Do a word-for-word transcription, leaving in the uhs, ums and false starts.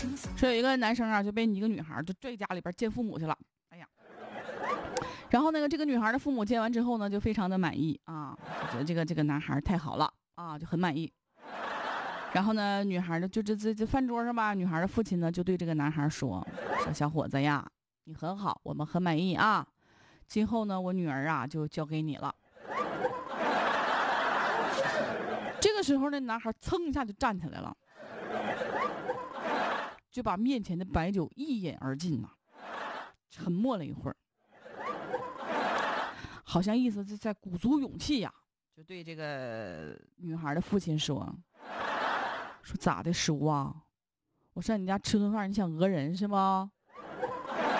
说有一个男生啊，就被一个女孩就拽家里边见父母去了。哎呀，然后那个这个女孩的父母见完之后呢，就非常的满意啊，就觉得这个这个男孩太好了啊，就很满意。然后呢，女孩的就这这这饭桌上吧，女孩的父亲呢就对这个男孩说：“说小伙子呀，你很好，我们很满意啊。今后呢，我女儿啊就交给你了。”这个时候呢，男孩噌一下就站起来了，就把面前的白酒一饮而尽呐、啊，沉默了一会儿，好像意思是在鼓足勇气呀、啊，就对这个女孩的父亲说。说咋的，叔啊？我上你家吃顿饭，你想讹人是吗？